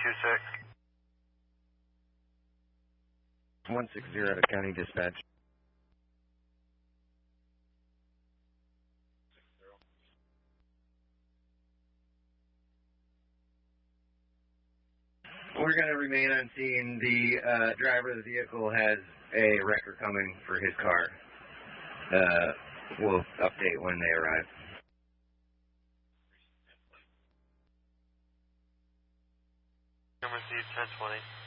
160 out of County Dispatch. We're going to remain on scene. The driver of the vehicle has a wrecker coming for his car. We'll update when they arrive. Received 1020.